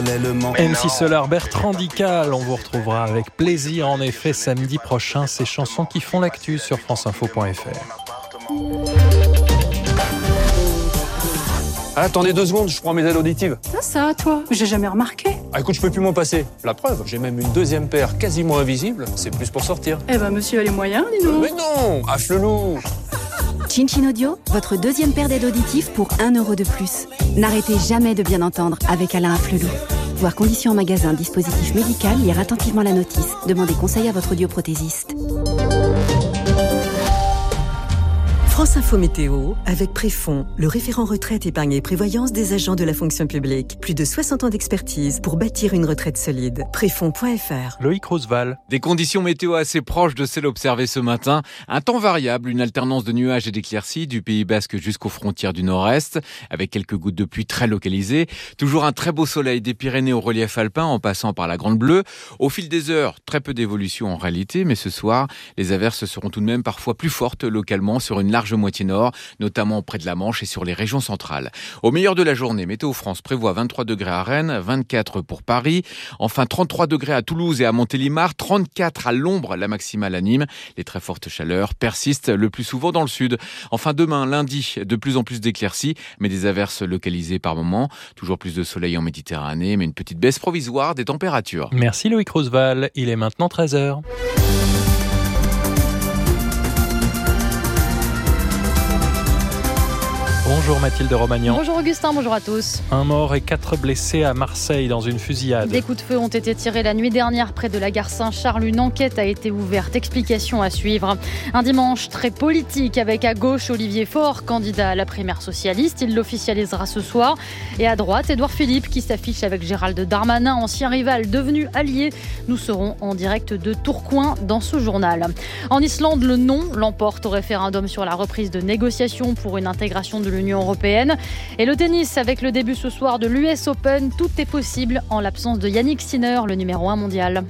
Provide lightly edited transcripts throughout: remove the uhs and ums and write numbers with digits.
MC Solar, Bertrand Dical, on vous retrouvera avec plaisir en effet samedi prochain, ces chansons qui font l'actu sur franceinfo.fr. Attendez 2 secondes, je prends mes aides auditives. Ça, toi, j'ai jamais remarqué. Écoute, je peux plus m'en passer. La preuve, j'ai même une 2e paire quasiment invisible, c'est plus pour sortir. Eh ben, monsieur a les moyens, dis donc. Mais non, à Flelou. Chin Chin Audio, votre 2e paire d'aides auditives pour 1 € de plus. N'arrêtez jamais de bien entendre avec Alain Afflelou. Voir conditions en magasin, dispositif médical, lire attentivement la notice. Demandez conseil à votre audioprothésiste. France Info Météo, avec Préfond, le référent retraite, épargne et prévoyance des agents de la fonction publique. Plus de 60 ans d'expertise pour bâtir une retraite solide. Préfond.fr. Loïc Roosevelt. Des conditions météo assez proches de celles observées ce matin. Un temps variable, une alternance de nuages et d'éclaircies du Pays Basque jusqu'aux frontières du nord-est, avec quelques gouttes de pluie très localisées. Toujours un très beau soleil des Pyrénées au relief alpin en passant par la Grande Bleue. Au fil des heures, très peu d'évolution en réalité, mais ce soir, les averses seront tout de même parfois plus fortes localement sur une large moitié nord, notamment près de la Manche et sur les régions centrales. Au meilleur de la journée, Météo France prévoit 23 degrés à Rennes, 24 pour Paris, enfin 33 degrés à Toulouse et à Montélimar, 34 à l'ombre, la maximale à Nîmes. Les très fortes chaleurs persistent le plus souvent dans le sud. Enfin demain, lundi, de plus en plus d'éclaircies, mais des averses localisées par moments. Toujours plus de soleil en Méditerranée, mais une petite baisse provisoire des températures. Merci Loïc Roosevelt, il est maintenant 13h. Bonjour Mathilde Romagnan. Bonjour Augustin, bonjour à tous. Un mort et 4 blessés à Marseille dans une fusillade. Des coups de feu ont été tirés la nuit dernière près de la gare Saint-Charles. Une enquête a été ouverte. Explication à suivre. Un dimanche très politique avec à gauche Olivier Faure, candidat à la primaire socialiste. Il l'officialisera ce soir. Et à droite, Édouard Philippe qui s'affiche avec Gérald Darmanin, ancien rival devenu allié. Nous serons en direct de Tourcoing dans ce journal. En Islande, le non l'emporte au référendum sur la reprise de négociations pour une intégration de l'Union européenne. Et le tennis, avec le début ce soir de l'US Open, tout est possible en l'absence de Yannick Sinner, le numéro 1 mondial.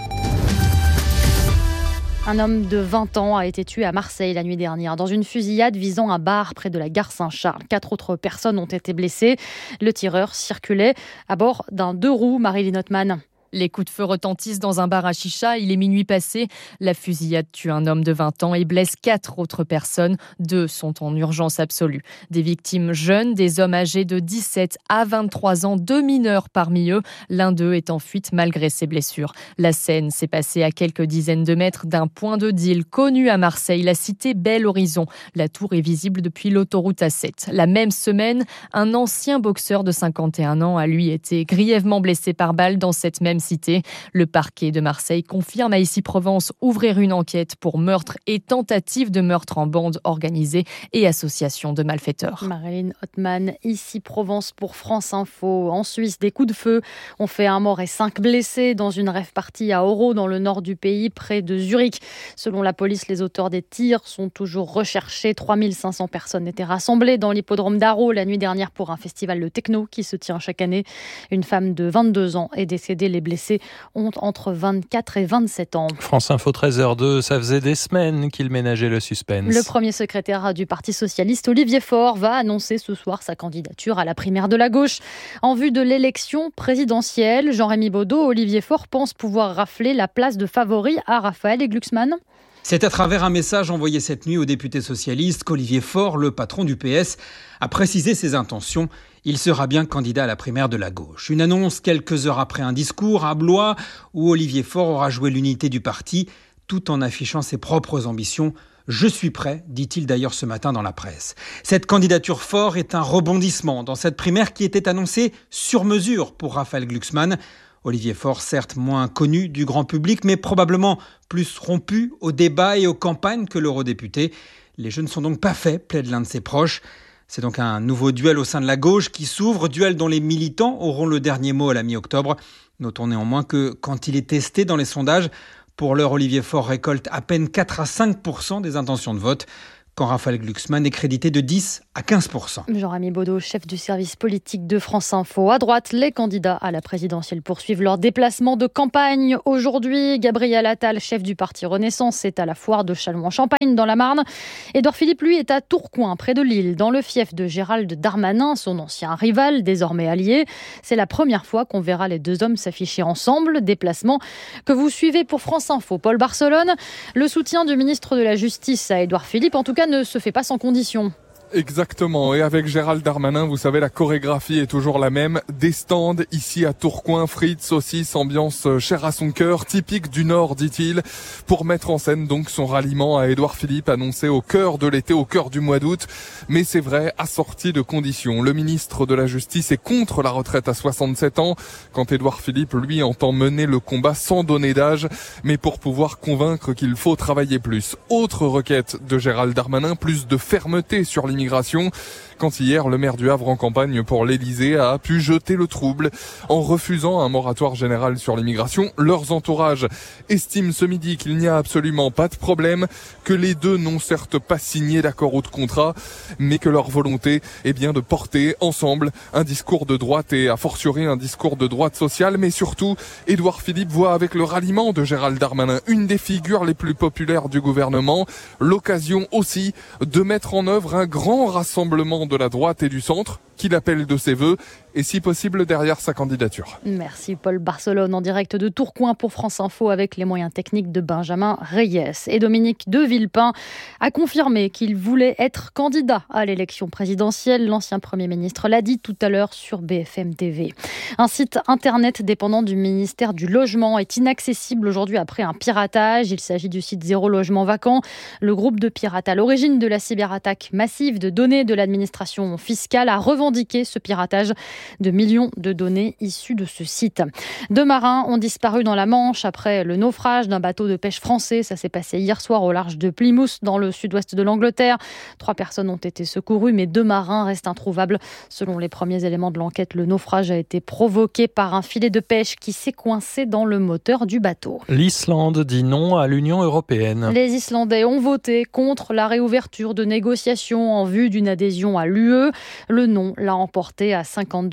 Un homme de 20 ans a été tué à Marseille la nuit dernière dans une fusillade visant un bar près de la gare Saint-Charles. 4 autres personnes ont été blessées. Le tireur circulait à bord d'un 2-roues, Marilyn Hotman. Les coups de feu retentissent dans un bar à chicha. Il est minuit passé. La fusillade tue un homme de 20 ans et blesse 4 autres personnes. 2 sont en urgence absolue. Des victimes jeunes, des hommes âgés de 17 à 23 ans, 2 mineurs parmi eux. L'un d'eux est en fuite malgré ses blessures. La scène s'est passée à quelques dizaines de mètres d'un point de deal connu à Marseille, la cité Bel Horizon. La tour est visible depuis l'autoroute A7. La même semaine, un ancien boxeur de 51 ans a lui été grièvement blessé par balle dans cette même cité. Le parquet de Marseille confirme à Issy-Provence ouvrir une enquête pour meurtre et tentative de meurtre en bande organisée et association de malfaiteurs. Marilyn Hotman, Issy-Provence pour France Info. En Suisse, des coups de feu ont fait 1 mort et 5 blessés dans une rave-party à Oro, dans le nord du pays, près de Zurich. Selon la police, les auteurs des tirs sont toujours recherchés. 3500 personnes étaient rassemblées dans l'hippodrome d'Aro la nuit dernière pour un festival de techno qui se tient chaque année. Une femme de 22 ans est décédée. Les blessés ont entre 24 et 27 ans. France Info 13h02, ça faisait des semaines qu'il ménageait le suspense. Le premier secrétaire du Parti socialiste, Olivier Faure, va annoncer ce soir sa candidature à la primaire de la gauche. En vue de l'élection présidentielle, Jean-Rémy Baudot, Olivier Faure pense pouvoir rafler la place de favori à Raphaël Glucksmann. C'est à travers un message envoyé cette nuit au député socialiste qu'Olivier Faure, le patron du PS, a précisé ses intentions. Il sera bien candidat à la primaire de la gauche. Une annonce quelques heures après un discours à Blois où Olivier Faure aura joué l'unité du parti tout en affichant ses propres ambitions. « Je suis prêt », dit-il d'ailleurs ce matin dans la presse. Cette candidature Faure est un rebondissement dans cette primaire qui était annoncée sur mesure pour Raphaël Glucksmann. Olivier Faure, certes moins connu du grand public, mais probablement plus rompu aux débats et aux campagnes que l'eurodéputé. Les jeux ne sont donc pas faits, plaide l'un de ses proches. C'est donc un nouveau duel au sein de la gauche qui s'ouvre, duel dont les militants auront le dernier mot à la mi-octobre. Notons néanmoins que quand il est testé dans les sondages, pour l'heure, Olivier Faure récolte à peine 4 à 5% des intentions de vote. quand Raphaël Glucksmann est crédité de 10 à 15%. Jean-Rémy Baudot, chef du service politique de France Info. À droite, les candidats à la présidentielle poursuivent leur déplacement de campagne. Aujourd'hui, Gabriel Attal, chef du parti Renaissance, est à la foire de Châlons-en-Champagne dans la Marne. Édouard Philippe, lui, est à Tourcoing, près de Lille, dans le fief de Gérald Darmanin, son ancien rival, désormais allié. C'est la première fois qu'on verra les deux hommes s'afficher ensemble. Déplacement que vous suivez pour France Info. Paul Barcelone, le soutien du ministre de la Justice à Édouard Philippe, en tout cas, ne se fait pas sans condition. Exactement, et avec Gérald Darmanin, vous savez, la chorégraphie est toujours la même. Des stands ici à Tourcoing, frites, saucisses, ambiance chère à son cœur, typique du Nord, dit-il, pour mettre en scène donc son ralliement à Édouard Philippe, annoncé au cœur de l'été, au cœur du mois d'août. Mais c'est vrai, assorti de conditions. Le ministre de la Justice est contre la retraite à 67 ans, quand Édouard Philippe, lui, entend mener le combat sans donner d'âge, mais pour pouvoir convaincre qu'il faut travailler plus. Autre requête de Gérald Darmanin, plus de fermeté sur l'immigration, quand hier le maire du Havre en campagne pour l'Elysée a pu jeter le trouble en refusant un moratoire général sur l'immigration. Leurs entourages estiment ce midi qu'il n'y a absolument pas de problème, que les deux n'ont certes pas signé d'accord ou de contrat, mais que leur volonté est bien de porter ensemble un discours de droite et a fortiori un discours de droite sociale. Mais surtout, Édouard Philippe voit avec le ralliement de Gérald Darmanin, une des figures les plus populaires du gouvernement, l'occasion aussi de mettre en œuvre un grand rassemblement de la droite et du centre qu'il appelle de ses vœux et si possible derrière sa candidature. Merci Paul Barcelone en direct de Tourcoing pour France Info avec les moyens techniques de Benjamin Reyes. Et Dominique de Villepin a confirmé qu'il voulait être candidat à l'élection présidentielle. L'ancien Premier ministre l'a dit tout à l'heure sur BFM TV. Un site internet dépendant du ministère du Logement est inaccessible aujourd'hui après un piratage. Il s'agit du site Zéro Logement Vacant. Le groupe de pirates à l'origine de la cyberattaque massive de données de l'administration fiscale a revendiqué ce piratage de millions de données issues de ce site. 2 marins ont disparu dans la Manche après le naufrage d'un bateau de pêche français. Ça s'est passé hier soir au large de Plymouth, dans le sud-ouest de l'Angleterre. 3 personnes ont été secourues, mais 2 marins restent introuvables. Selon les premiers éléments de l'enquête, le naufrage a été provoqué par un filet de pêche qui s'est coincé dans le moteur du bateau. L'Islande dit non à l'Union européenne. Les Islandais ont voté contre la réouverture de négociations en vue d'une adhésion à l'UE. Le non l'a emporté à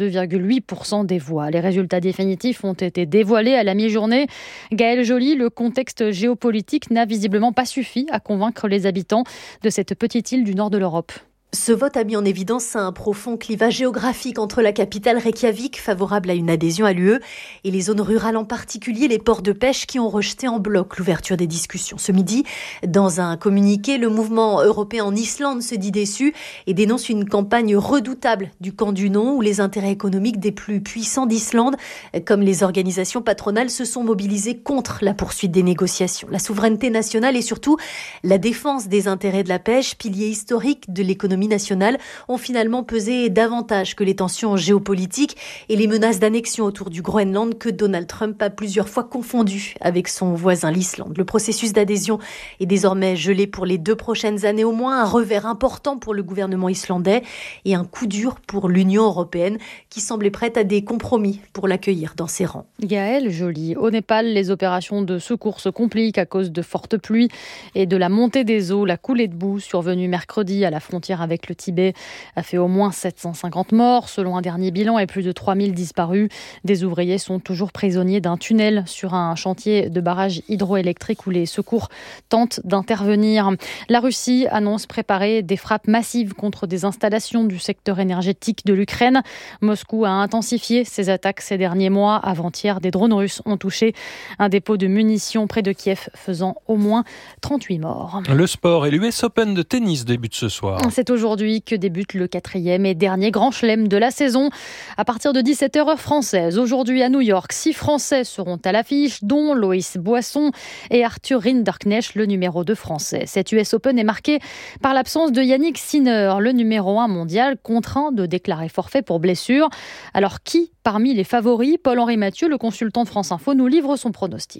52,8% des voix. Les résultats définitifs ont été dévoilés à la mi-journée. Gaël Joly, le contexte géopolitique n'a visiblement pas suffi à convaincre les habitants de cette petite île du nord de l'Europe. Ce vote a mis en évidence un profond clivage géographique entre la capitale Reykjavik, favorable à une adhésion à l'UE, et les zones rurales, en particulier les ports de pêche qui ont rejeté en bloc l'ouverture des discussions. Ce midi, dans un communiqué, le mouvement européen en Islande se dit déçu et dénonce une campagne redoutable du camp du non, où les intérêts économiques des plus puissants d'Islande, comme les organisations patronales, se sont mobilisés contre la poursuite des négociations. La souveraineté nationale et surtout la défense des intérêts de la pêche, pilier historique de l'économie nationale, ont finalement pesé davantage que les tensions géopolitiques et les menaces d'annexion autour du Groenland que Donald Trump a plusieurs fois confondu avec son voisin l'Islande. Le processus d'adhésion est désormais gelé pour les 2 prochaines années au moins, un revers important pour le gouvernement islandais et un coup dur pour l'Union européenne qui semblait prête à des compromis pour l'accueillir dans ses rangs. Gaël Joly. Au Népal, les opérations de secours se compliquent à cause de fortes pluies et de la montée des eaux. La coulée de boue survenue mercredi à la frontière avec le Tibet a fait au moins 750 morts, selon un dernier bilan, et plus de 3000 disparus. Des ouvriers sont toujours prisonniers d'un tunnel sur un chantier de barrage hydroélectrique où les secours tentent d'intervenir. La Russie annonce préparer des frappes massives contre des installations du secteur énergétique de l'Ukraine. Moscou a intensifié ses attaques ces derniers mois. Avant-hier, des drones russes ont touché un dépôt de munitions près de Kiev, faisant au moins 38 morts. Le sport et l'US Open de tennis débutent ce soir. C'est aujourd'hui que débute le 4e et dernier grand chelem de la saison. À partir de 17h heure française, aujourd'hui à New York, 6 Français seront à l'affiche, dont Loïs Boisson et Arthur Rinderknecht, le numéro 2 français. Cet US Open est marqué par l'absence de Yannick Sinner, le numéro 1 mondial, contraint de déclarer forfait pour blessure. Alors qui parmi les favoris? Paul-Henri Mathieu, le consultant de France Info, nous livre son pronostic.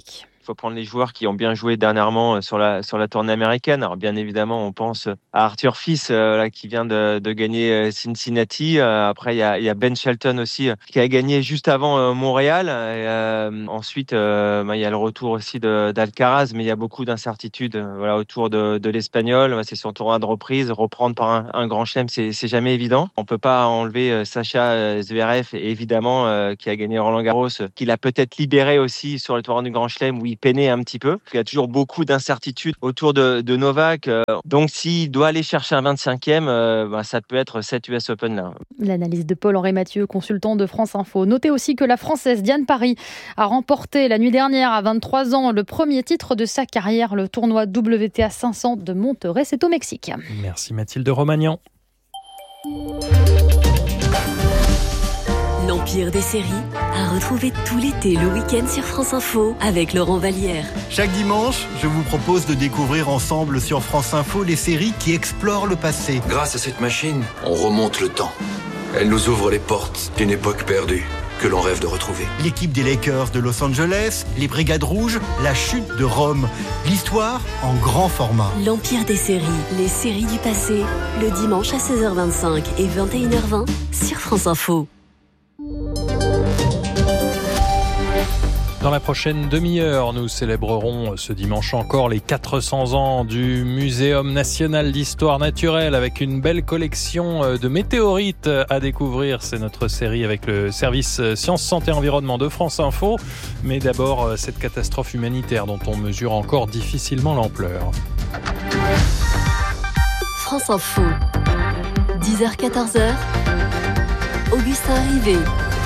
Il faut prendre les joueurs qui ont bien joué dernièrement sur la tournée américaine. Alors bien évidemment, on pense à Arthur Fils qui vient de gagner Cincinnati. Après, il y a Ben Shelton aussi qui a gagné juste avant Montréal. Ensuite, il y a le retour aussi d'Alcaraz, mais il y a beaucoup d'incertitudes autour de l'Espagnol. C'est son tournoi de reprise. Reprendre par un grand chelem, c'est jamais évident. On peut pas enlever Sacha Zverev, évidemment, qui a gagné Roland-Garros, qui l'a peut-être libéré aussi sur le tournoi du grand chelem où il peinait un petit peu. Il y a toujours beaucoup d'incertitudes autour de Novak. Donc, s'il doit aller chercher un 25e, ça peut être cet US Open là. L'analyse de Paul-Henri Mathieu, consultant de France Info. Notez aussi que la Française Diane Parry a remporté la nuit dernière à 23 ans le premier titre de sa carrière, le tournoi WTA 500 de Monterrey. C'est au Mexique. Merci Mathilde Romagnan. L'Empire des séries à retrouver tout l'été le week-end sur France Info avec Laurent Vallière. Chaque dimanche, je vous propose de découvrir ensemble sur France Info les séries qui explorent le passé. Grâce à cette machine, on remonte le temps. Elle nous ouvre les portes d'une époque perdue que l'on rêve de retrouver. L'équipe des Lakers de Los Angeles, les Brigades Rouges, la chute de Rome. L'histoire en grand format. L'Empire des séries, les séries du passé, le dimanche à 16h25 et 21h20 sur France Info. Dans la prochaine demi-heure, nous célébrerons ce dimanche encore les 400 ans du Muséum national d'histoire naturelle avec une belle collection de météorites à découvrir. C'est notre série avec le service Sciences, Santé, Environnement de France Info. Mais d'abord, cette catastrophe humanitaire dont on mesure encore difficilement l'ampleur. France Info, 10h-14h, Augustin Rivet.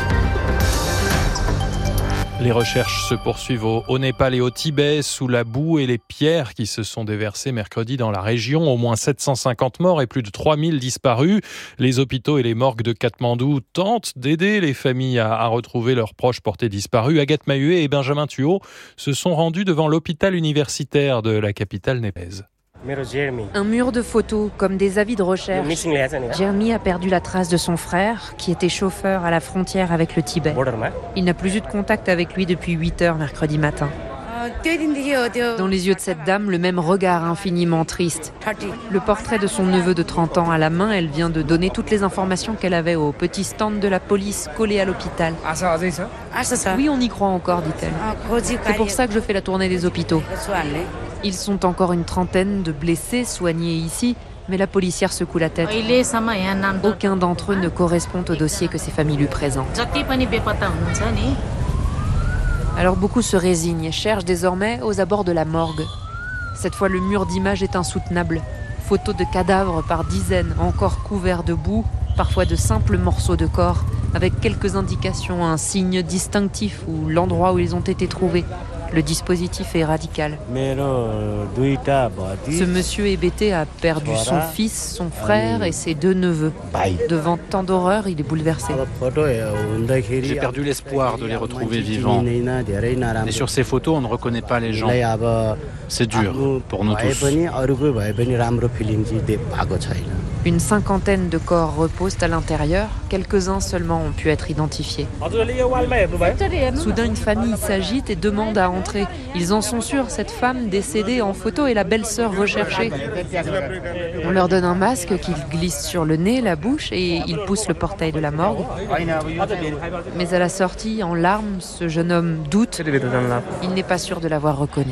Les recherches se poursuivent au Népal et au Tibet sous la boue et les pierres qui se sont déversées mercredi dans la région. Au moins 750 morts et plus de 3000 disparus. Les hôpitaux et les morgues de Katmandou tentent d'aider les familles à retrouver leurs proches portés disparus. Agathe Mahué et Benjamin Thuot se sont rendus devant l'hôpital universitaire de la capitale népalaise. Un mur de photos, comme des avis de recherche. Jeremy a perdu la trace de son frère, qui était chauffeur à la frontière avec le Tibet. Il n'a plus eu de contact avec lui depuis 8h mercredi matin. Dans les yeux de cette dame, le même regard infiniment triste. Le portrait de son neveu de 30 ans à la main, elle vient de donner toutes les informations qu'elle avait au petit stand de la police collé à l'hôpital. Oui, on y croit encore, dit-elle. C'est pour ça que je fais la tournée des hôpitaux. Ils sont encore une trentaine de blessés soignés ici, mais la policière secoue la tête. Aucun d'entre eux ne correspond au dossier que ses familles lui présentent. Alors beaucoup se résignent et cherchent désormais aux abords de la morgue. Cette fois, le mur d'images est insoutenable. Photos de cadavres par dizaines, encore couverts de boue, parfois de simples morceaux de corps, avec quelques indications, un signe distinctif ou l'endroit où ils ont été trouvés. Le dispositif est radical. Ce monsieur hébété a perdu son fils, son frère et ses 2 neveux. Devant tant d'horreur, il est bouleversé. J'ai perdu l'espoir de les retrouver vivants. Et sur ces photos, on ne reconnaît pas les gens. C'est dur pour nous tous. Une cinquantaine de corps reposent à l'intérieur. Quelques-uns seulement ont pu être identifiés. Soudain, une famille s'agite et demande à entrer. Ils en sont sûrs, cette femme décédée en photo est la belle-sœur recherchée. On leur donne un masque qu'ils glissent sur le nez, la bouche, et ils poussent le portail de la morgue. Mais à la sortie, en larmes, ce jeune homme doute. Il n'est pas sûr de l'avoir reconnu.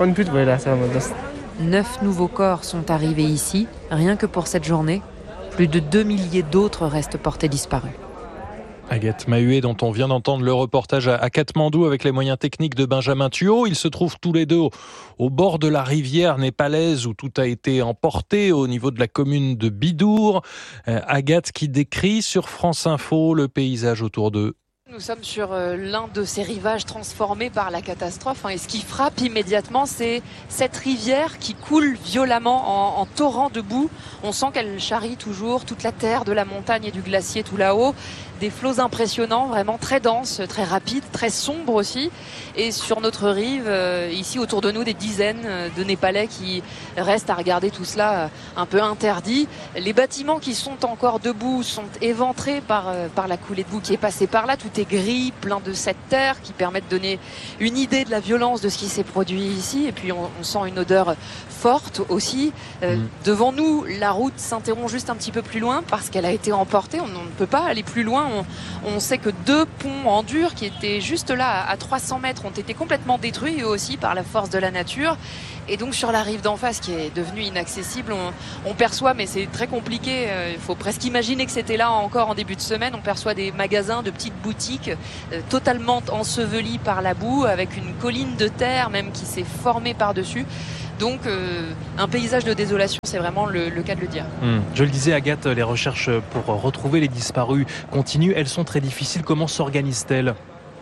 9 nouveaux corps sont arrivés ici, rien que pour cette journée. Plus de 2 milliers d'autres restent portés disparus. Agathe Mahué, dont on vient d'entendre le reportage à Katmandou avec les moyens techniques de Benjamin Thuot. Ils se trouvent tous les deux au bord de la rivière népalaise où tout a été emporté au niveau de la commune de Bidour. Agathe qui décrit sur France Info le paysage autour d'eux. Nous sommes sur l'un de ces rivages transformés par la catastrophe. Et ce qui frappe immédiatement, c'est cette rivière qui coule violemment en torrent de boue. On sent qu'elle charrie toujours toute la terre de la montagne et du glacier tout là-haut. des flots impressionnants, vraiment très denses, très rapides, très sombres aussi. Et sur notre rive, ici autour de nous, des dizaines de Népalais qui restent à regarder tout cela un peu interdit. Les bâtiments qui sont encore debout sont éventrés par la coulée de boue qui est passée par là. Tout est gris, plein de cette terre qui permet de donner une idée de la violence de ce qui s'est produit ici. Et puis on sent une odeur forte aussi. Devant nous, la route s'interrompt juste un petit peu plus loin parce qu'elle a été emportée. On ne peut pas aller plus loin. On sait que 2 ponts en dur qui étaient juste là à 300 mètres ont été complètement détruits eux aussi par la force de la nature. Et donc sur la rive d'en face qui est devenue inaccessible, on perçoit, mais c'est très compliqué, il faut presque imaginer que c'était là encore en début de semaine, on perçoit des magasins, de petites boutiques totalement ensevelies par la boue, avec une colline de terre même qui s'est formée par-dessus. Donc un paysage de désolation, c'est vraiment le cas de le dire. Je le disais, Agathe, les recherches pour retrouver les disparus continuent, elles sont très difficiles. Comment s'organisent-elles ?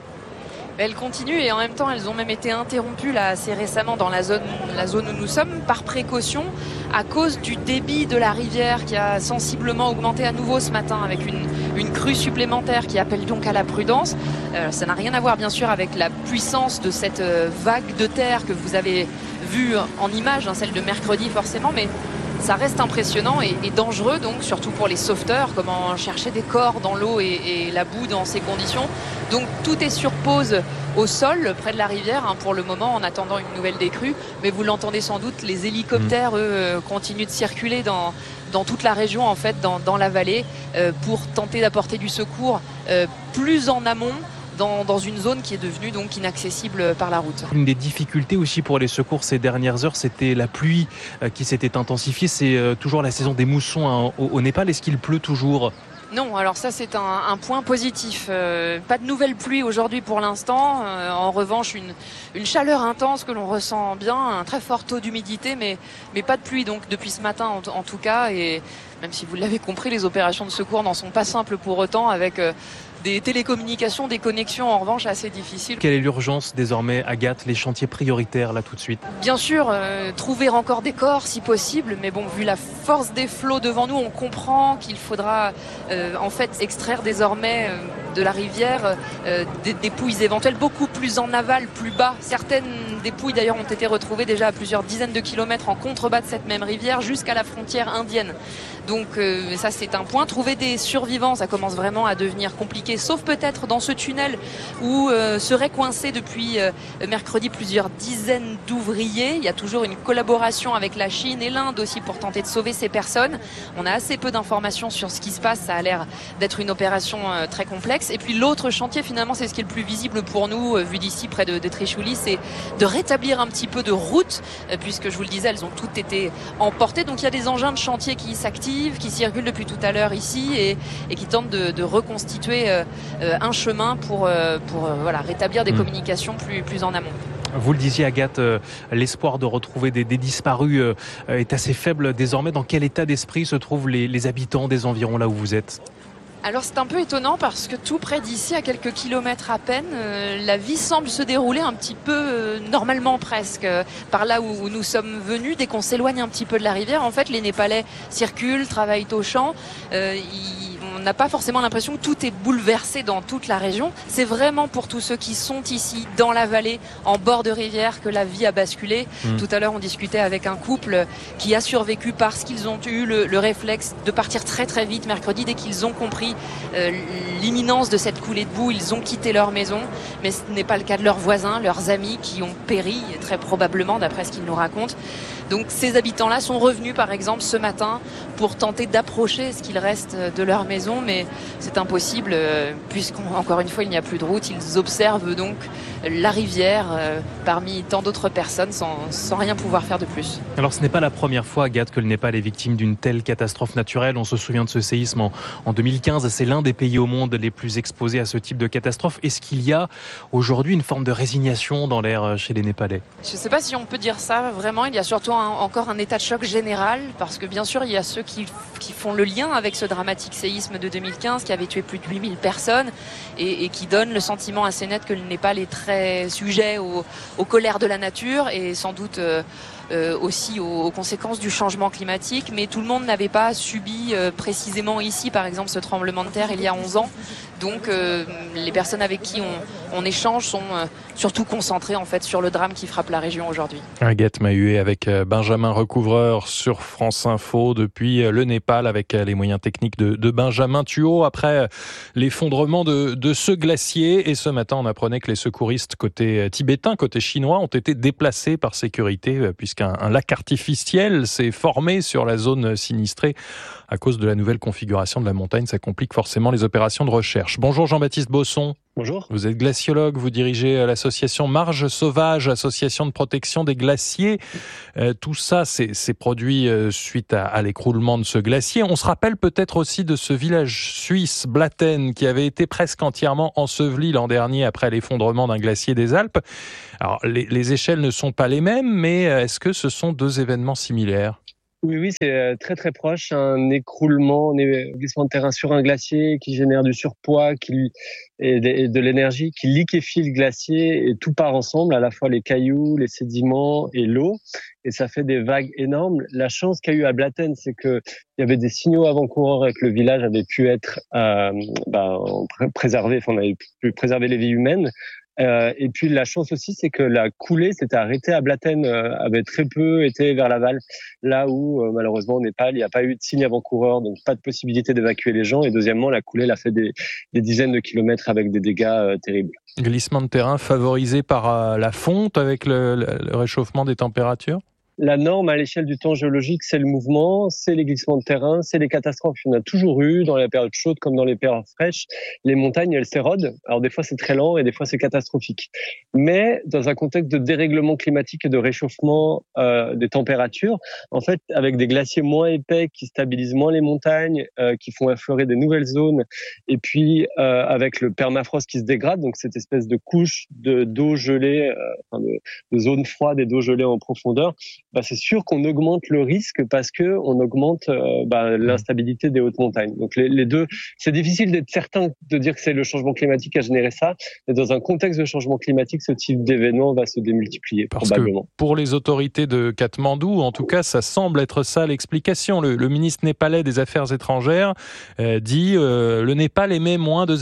Elles continuent et en même temps elles ont même été interrompues là assez récemment dans la zone où nous sommes par précaution à cause du débit de la rivière qui a sensiblement augmenté à nouveau ce matin avec une crue supplémentaire qui appelle donc à la prudence. Ça n'a rien à voir bien sûr avec la puissance de cette vague de terre que vous avez vue en image, celle de mercredi forcément, mais ça reste impressionnant et dangereux, donc surtout pour les sauveteurs, comment chercher des corps dans l'eau et la boue dans ces conditions. Donc tout est sur pause au sol, près de la rivière, pour le moment, en attendant une nouvelle décrue. Mais vous l'entendez sans doute, les hélicoptères, eux, continuent de circuler dans toute la région, en fait, dans la vallée, pour tenter d'apporter du secours plus en amont, dans une zone qui est devenue donc inaccessible par la route. Une des difficultés aussi pour les secours ces dernières heures, c'était la pluie qui s'était intensifiée. C'est toujours la saison des moussons au Népal. Est-ce qu'il pleut toujours ? Non, alors ça c'est un point positif. Pas de nouvelles pluies aujourd'hui pour l'instant. En revanche, une chaleur intense que l'on ressent bien, un très fort taux d'humidité, mais pas de pluie donc depuis ce matin en tout cas. Et même si vous l'avez compris, les opérations de secours n'en sont pas simples pour autant, avec des télécommunications, des connexions en revanche assez difficiles. Quelle est l'urgence désormais, Agathe, les chantiers prioritaires là tout de suite ? Bien sûr, trouver encore des corps si possible, mais bon, vu la force des flots devant nous, on comprend qu'il faudra en fait extraire désormais de la rivière des dépouilles éventuelles beaucoup plus en aval, plus bas. Certaines dépouilles d'ailleurs ont été retrouvées déjà à plusieurs dizaines de kilomètres en contrebas de cette même rivière jusqu'à la frontière indienne. Donc ça c'est un point. Trouver des survivants, ça commence vraiment à devenir compliqué, sauf peut-être dans ce tunnel où seraient coincés depuis mercredi plusieurs dizaines d'ouvriers. Il y a toujours une collaboration avec la Chine et l'Inde aussi pour tenter de sauver ces personnes. On a assez peu d'informations sur ce qui se passe, ça a l'air d'être une opération très complexe. Et puis l'autre chantier finalement, c'est ce qui est le plus visible pour nous vu d'ici près de Trishuli, c'est de rétablir un petit peu de route puisque je vous le disais, elles ont toutes été emportées. Donc il y a des engins de chantier qui s'activent, qui circulent depuis tout à l'heure ici et qui tentent de reconstituer un chemin pour rétablir des communications plus en amont. Vous le disiez, Agathe, l'espoir de retrouver des disparus est assez faible désormais. Dans quel état d'esprit se trouvent les habitants des environs là où vous êtes ? Alors c'est un peu étonnant parce que tout près d'ici, à quelques kilomètres à peine, la vie semble se dérouler un petit peu normalement presque. Par là où nous sommes venus, dès qu'on s'éloigne un petit peu de la rivière, en fait les Népalais circulent, travaillent au champ. On n'a pas forcément l'impression que tout est bouleversé dans toute la région. C'est vraiment pour tous ceux qui sont ici, dans la vallée, en bord de rivière, que la vie a basculé. Tout à l'heure, on discutait avec un couple qui a survécu parce qu'ils ont eu le réflexe de partir très très vite mercredi. Dès qu'ils ont compris l'imminence de cette coulée de boue, ils ont quitté leur maison. Mais ce n'est pas le cas de leurs voisins, leurs amis qui ont péri, très probablement, d'après ce qu'ils nous racontent. Donc ces habitants-là sont revenus par exemple ce matin pour tenter d'approcher ce qu'il reste de leur maison, mais c'est impossible puisqu'encore une fois il n'y a plus de route. Ils observent donc la rivière parmi tant d'autres personnes sans rien pouvoir faire de plus. Alors ce n'est pas la première fois, Agathe, que le Népal est victime d'une telle catastrophe naturelle. On se souvient de ce séisme en 2015. C'est l'un des pays au monde les plus exposés à ce type de catastrophe. Est-ce qu'il y a aujourd'hui une forme de résignation dans l'air chez les Népalais ? Je ne sais pas si on peut dire ça vraiment. Il y a surtout encore un état de choc général parce que bien sûr il y a ceux qui font le lien avec ce dramatique séisme de 2015 qui avait tué plus de 8000 personnes et qui donne le sentiment assez net que le Népal est très sujet aux colères de la nature et sans doute aussi aux conséquences du changement climatique, mais tout le monde n'avait pas subi précisément ici, par exemple, ce tremblement de terre il y a 11 ans. Donc les personnes avec qui on échange sont surtout concentrées en fait sur le drame qui frappe la région aujourd'hui. Agathe Mahuet avec Benjamin Recouvreur sur France Info depuis le Népal avec les moyens techniques de Benjamin Thuot après l'effondrement de ce glacier. Et ce matin, on apprenait que les secouristes côté tibétain, côté chinois, ont été déplacés par sécurité puisqu'un lac artificiel s'est formé sur la zone sinistrée à cause de la nouvelle configuration de la montagne. Ça complique forcément les opérations de recherche. Bonjour Jean-Baptiste Bosson. Bonjour. Vous êtes glaciologue, vous dirigez l'association Marge Sauvage, association de protection des glaciers. Tout ça, c'est produit suite à l'écroulement de ce glacier. On se rappelle peut-être aussi de ce village suisse, Blatten, qui avait été presque entièrement enseveli l'an dernier après l'effondrement d'un glacier des Alpes. Alors, les échelles ne sont pas les mêmes, mais est-ce que ce sont deux événements similaires ? Oui, c'est très très proche. Un écroulement, un glissement de terrain sur un glacier qui génère du surpoids et de l'énergie, qui liquéfie le glacier et tout part ensemble, à la fois les cailloux, les sédiments et l'eau. Et ça fait des vagues énormes. La chance qu'il y a eu à Blatten, c'est que il y avait des signaux avant-coureurs et que le village avait pu être préservé. Enfin, on avait pu préserver les vies humaines. Et puis la chance aussi, c'est que la coulée s'était arrêtée à Blatten, avait très peu été vers l'aval, là où malheureusement au Népal, il n'y a pas eu de signe avant-coureur, donc pas de possibilité d'évacuer les gens. Et deuxièmement, la coulée l'a fait des dizaines de kilomètres avec des dégâts terribles. Glissement de terrain favorisé par la fonte avec le réchauffement des températures ? La norme à l'échelle du temps géologique, c'est le mouvement, c'est les glissements de terrain, c'est les catastrophes. Il y en a toujours eu dans les périodes chaudes comme dans les périodes fraîches. Les montagnes, elles s'érodent. Alors des fois, c'est très lent et des fois, c'est catastrophique. Mais dans un contexte de dérèglement climatique et de réchauffement des températures, en fait, avec des glaciers moins épais qui stabilisent moins les montagnes, qui font affleurer des nouvelles zones, et puis avec le permafrost qui se dégrade, donc cette espèce de couche d'eau gelée, de zone froide et d'eau gelée en profondeur, c'est sûr qu'on augmente le risque parce que on augmente l'instabilité des hautes montagnes. Donc les deux, c'est difficile d'être certain de dire que c'est le changement climatique qui a généré ça, mais dans un contexte de changement climatique, ce type d'événement va se démultiplier probablement. Que pour les autorités de Katmandou, en tout cas, ça semble être ça l'explication. Le ministre népalais des Affaires étrangères dit le Népal émet moins de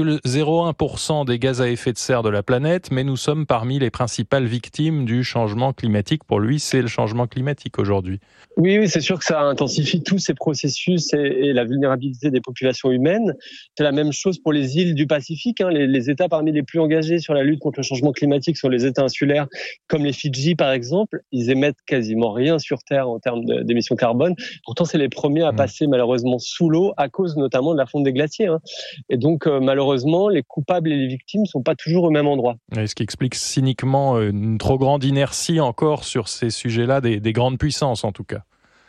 0,01% des gaz à effet de serre de la planète, mais nous sommes parmi les principales victimes du changement climatique. Pour lui, c'est le changement climatique aujourd'hui. Oui, c'est sûr que ça intensifie tous ces processus et la vulnérabilité des populations humaines. C'est la même chose pour les îles du Pacifique. Les États parmi les plus engagés sur la lutte contre le changement climatique sont les États insulaires, comme les Fidji par exemple. Ils émettent quasiment rien sur Terre en termes d'émissions carbone. Pourtant, c'est les premiers à passer malheureusement sous l'eau à cause notamment de la fonte des glaciers. Et donc, malheureusement, les coupables et les victimes ne sont pas toujours au même endroit. Et ce qui explique cyniquement une trop grande inertie encore sur ces sujets-là des grandes puissances en tout cas.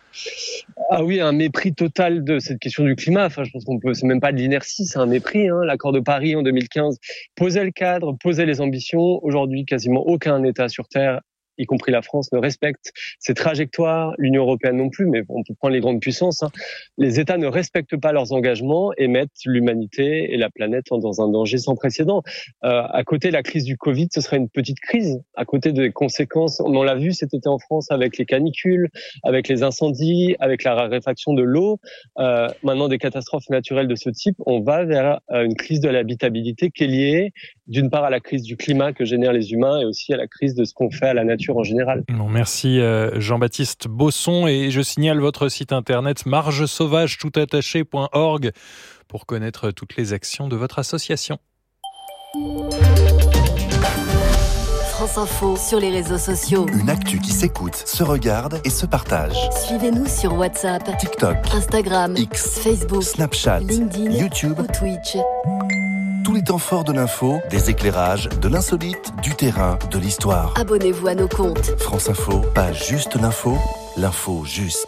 Ah oui, un mépris total de cette question du climat. Enfin, je pense c'est même pas de l'inertie, c'est un mépris. L'accord de Paris en 2015 posait le cadre, posait les ambitions. Aujourd'hui, quasiment aucun État sur Terre, y compris la France, ne respecte ces trajectoires, l'Union européenne non plus, mais on peut prendre les grandes puissances. Les États ne respectent pas leurs engagements et mettent l'humanité et la planète dans un danger sans précédent. À côté de la crise du Covid, ce serait une petite crise. À côté des conséquences, on l'a vu cet été en France avec les canicules, avec les incendies, avec la raréfaction de l'eau. Maintenant, des catastrophes naturelles de ce type, on va vers une crise de l'habitabilité qui est liée d'une part à la crise du climat que génèrent les humains et aussi à la crise de ce qu'on fait à la nature en général. Merci Jean-Baptiste Bosson, et je signale votre site internet margesauvagettoutattaché.org pour connaître toutes les actions de votre association. France Info sur les réseaux sociaux. Une actu qui s'écoute, se regarde et se partage. Suivez-nous sur WhatsApp, TikTok, Instagram, X, Facebook, Snapchat, LinkedIn, YouTube ou Twitch. Tous les temps forts de l'info, des éclairages, de l'insolite, du terrain, de l'histoire. Abonnez-vous à nos comptes. France Info, pas juste l'info, l'info juste.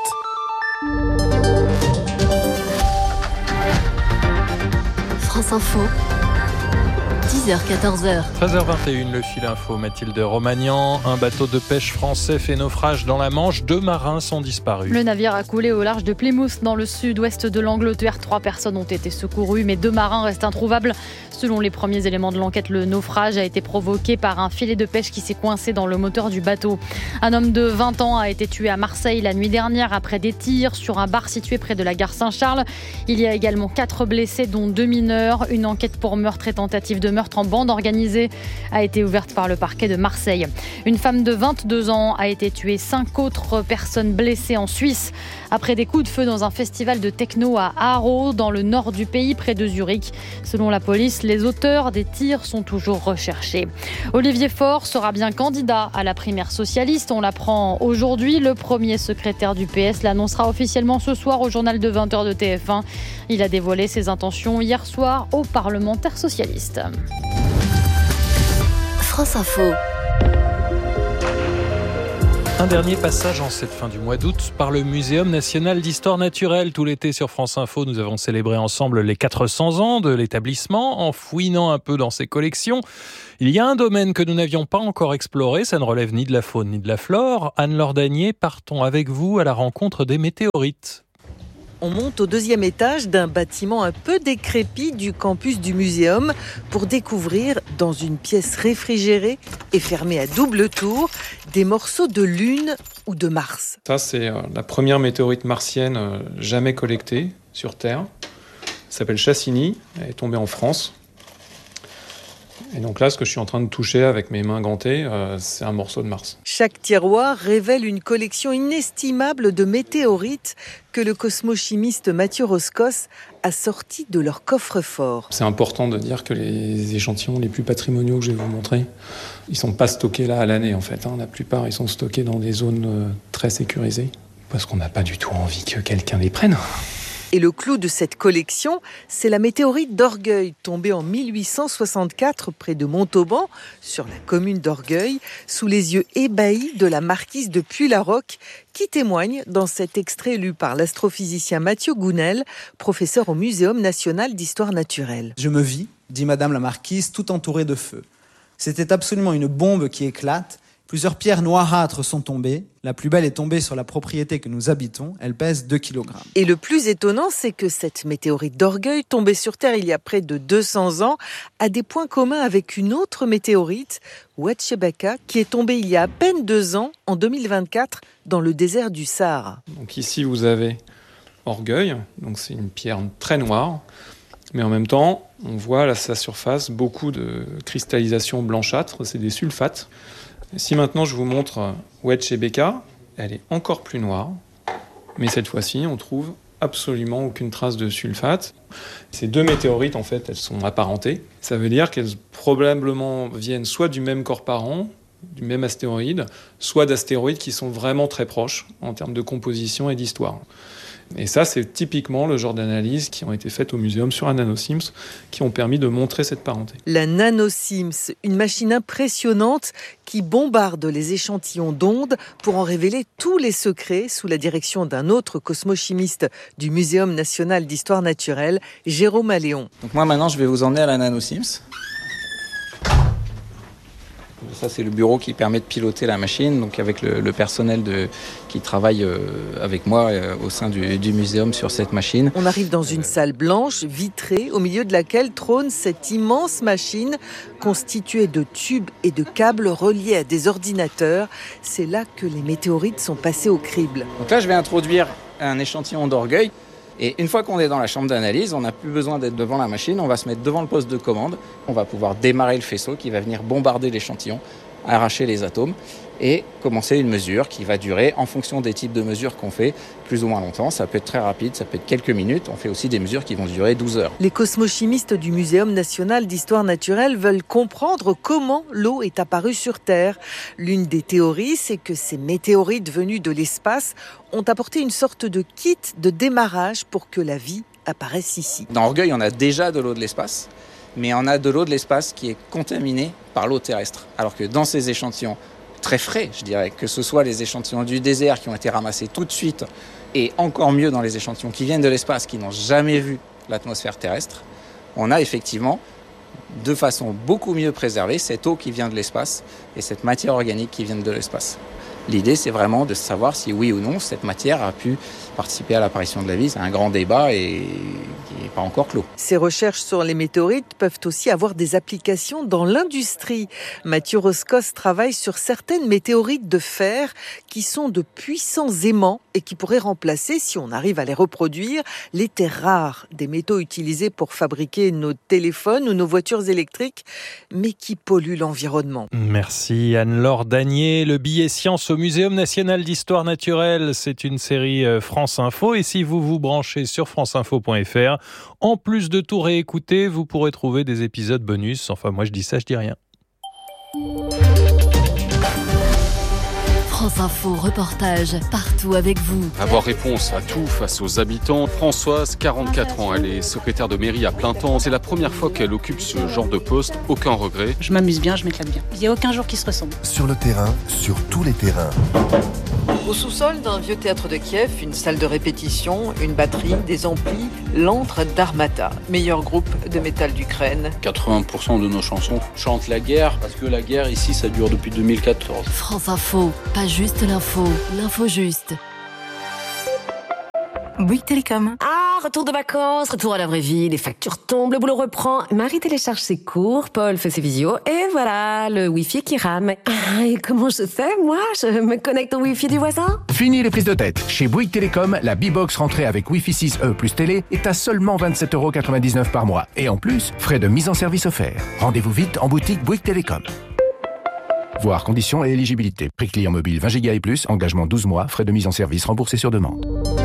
France Info, 6h-14h. 13h21, le fil info, Mathilde Romagnan. Un bateau de pêche français fait naufrage dans la Manche. 2 marins sont disparus. Le navire a coulé au large de Plymouth, dans le sud-ouest de l'Angleterre. 3 personnes ont été secourues, mais 2 marins restent introuvables. Selon les premiers éléments de l'enquête, le naufrage a été provoqué par un filet de pêche qui s'est coincé dans le moteur du bateau. Un homme de 20 ans a été tué à Marseille la nuit dernière après des tirs sur un bar situé près de la gare Saint-Charles. Il y a également 4 blessés, dont 2 mineurs. Une enquête pour meurtre et tentative de meurtre en bande organisée a été ouverte par le parquet de Marseille. Une femme de 22 ans a été tuée. 5 autres personnes blessées en Suisse après des coups de feu dans un festival de techno à Aarau, dans le nord du pays, près de Zurich. Selon la police, les auteurs des tirs sont toujours recherchés. Olivier Faure sera bien candidat à la primaire socialiste. On l'apprend aujourd'hui. Le premier secrétaire du PS l'annoncera officiellement ce soir au journal de 20h de TF1. Il a dévoilé ses intentions hier soir aux parlementaires socialistes. France Info. Un dernier passage en cette fin du mois d'août par le Muséum national d'histoire naturelle. Tout l'été sur France Info, nous avons célébré ensemble les 400 ans de l'établissement en fouinant un peu dans ses collections. Il y a un domaine que nous n'avions pas encore exploré, ça ne relève ni de la faune ni de la flore. Anne-Laure Danier, partons avec vous à la rencontre des météorites. On monte au 2e étage d'un bâtiment un peu décrépit du campus du muséum pour découvrir, dans une pièce réfrigérée et fermée à double tour, des morceaux de Lune ou de Mars. Ça, c'est la première météorite martienne jamais collectée sur Terre. Elle s'appelle Cassini, elle est tombée en France. Et donc là, ce que je suis en train de toucher avec mes mains gantées, c'est un morceau de Mars. Chaque tiroir révèle une collection inestimable de météorites que le cosmochimiste Mathieu Roscos a sortis de leur coffre-fort. C'est important de dire que les échantillons les plus patrimoniaux que je vais vous montrer, ils ne sont pas stockés là à l'année en fait. La plupart, ils sont stockés dans des zones très sécurisées, parce qu'on n'a pas du tout envie que quelqu'un les prenne. Et le clou de cette collection, c'est la météorite d'Orgueil, tombée en 1864 près de Montauban, sur la commune d'Orgueil, sous les yeux ébahis de la marquise de Puylaroc, qui témoigne dans cet extrait lu par l'astrophysicien Mathieu Gounel, professeur au Muséum national d'histoire naturelle. Je me vis, dit Madame la marquise, tout entourée de feu. C'était absolument une bombe qui éclate. Plusieurs pierres noirâtres sont tombées. La plus belle est tombée sur la propriété que nous habitons. Elle pèse 2 kg. Et le plus étonnant, c'est que cette météorite d'Orgueil, tombée sur Terre il y a près de 200 ans, a des points communs avec une autre météorite, Oued-Chebaka, qui est tombée il y a à peine 2 ans, en 2024, dans le désert du Sahara. Donc ici, vous avez Orgueil. Donc c'est une pierre très noire. Mais en même temps, on voit à sa surface beaucoup de cristallisation blanchâtre. C'est des sulfates. Si maintenant je vous montre Oued-Chebaka, elle est encore plus noire, mais cette fois-ci on trouve absolument aucune trace de sulfate. Ces 2 météorites en fait, elles sont apparentées. Ça veut dire qu'elles probablement viennent soit du même corps parent, du même astéroïde, soit d'astéroïdes qui sont vraiment très proches en termes de composition et d'histoire. Et ça, c'est typiquement le genre d'analyses qui ont été faites au muséum sur un NanoSIMS qui ont permis de montrer cette parenté. La NanoSIMS, une machine impressionnante qui bombarde les échantillons d'ondes pour en révéler tous les secrets sous la direction d'un autre cosmochimiste du Muséum national d'histoire naturelle, Jérôme Alléon. Donc moi maintenant, je vais vous emmener à la NanoSIMS. Ça, c'est le bureau qui permet de piloter la machine, donc avec le personnel qui travaille avec moi au sein du muséum sur cette machine. On arrive dans une salle blanche, vitrée, au milieu de laquelle trône cette immense machine constituée de tubes et de câbles reliés à des ordinateurs. C'est là que les météorites sont passées au crible. Donc là, je vais introduire un échantillon d'Orgueil. Et une fois qu'on est dans la chambre d'analyse, on n'a plus besoin d'être devant la machine, on va se mettre devant le poste de commande, on va pouvoir démarrer le faisceau qui va venir bombarder l'échantillon, arracher les atomes et commencer une mesure qui va durer, en fonction des types de mesures qu'on fait, plus ou moins longtemps. Ça peut être très rapide, ça peut être quelques minutes. On fait aussi des mesures qui vont durer 12 heures. Les cosmochimistes du Muséum national d'histoire naturelle veulent comprendre comment l'eau est apparue sur Terre. L'une des théories, c'est que ces météorites venues de l'espace ont apporté une sorte de kit de démarrage pour que la vie apparaisse ici. Dans Orgueil, on a déjà de l'eau de l'espace, mais on a de l'eau de l'espace qui est contaminée par l'eau terrestre. Alors que dans ces échantillons très frais, je dirais, que ce soit les échantillons du désert qui ont été ramassés tout de suite, et encore mieux dans les échantillons qui viennent de l'espace, qui n'ont jamais vu l'atmosphère terrestre, on a effectivement de façon beaucoup mieux préserver cette eau qui vient de l'espace et cette matière organique qui vient de l'espace. L'idée, c'est vraiment de savoir si oui ou non cette matière a pu participer à l'apparition de la vie. C'est un grand débat et qui n'est pas encore clos. Ces recherches sur les météorites peuvent aussi avoir des applications dans l'industrie. Mathieu Roscos travaille sur certaines météorites de fer qui sont de puissants aimants et qui pourraient remplacer, si on arrive à les reproduire, les terres rares, des métaux utilisés pour fabriquer nos téléphones ou nos voitures électriques, mais qui polluent l'environnement. Merci Anne-Laure Danier. Le billet science au Muséum national d'histoire naturelle, c'est une série France Info. Et si vous vous branchez sur franceinfo.fr, en plus de tout réécouter, vous pourrez trouver des épisodes bonus. Enfin, moi je dis ça, je dis rien. France Info, reportage partout avec vous. Avoir réponse à tout face aux habitants. Françoise, 44 ans, elle est secrétaire de mairie à plein temps. C'est la première fois qu'elle occupe ce genre de poste. Aucun regret. Je m'amuse bien, je m'éclate bien. Il n'y a aucun jour qui se ressemble. Sur le terrain, sur tous les terrains. Au sous-sol d'un vieux théâtre de Kiev, une salle de répétition, une batterie, des amplis, l'antre d'Armata, meilleur groupe de métal d'Ukraine. 80% de nos chansons chantent la guerre, parce que la guerre ici, ça dure depuis 2014. France Info, pas juste l'info, l'info juste. Bouygues Télécom. Ah, retour de vacances, retour à la vraie vie, les factures tombent, le boulot reprend. Marie télécharge ses cours, Paul fait ses visios, et voilà, le Wi-Fi qui rame. Ah, et comment je fais, moi? Je me connecte au Wi-Fi du voisin? Fini les prises de tête. Chez Bouygues Télécom, la B-Box rentrée avec Wi-Fi 6E plus télé est à seulement 27,99€ par mois. Et en plus, frais de mise en service offerts. Rendez-vous vite en boutique Bouygues Télécom. Voir conditions et éligibilité. Prix client mobile 20 Go et plus, engagement 12 mois, frais de mise en service remboursés sur demande.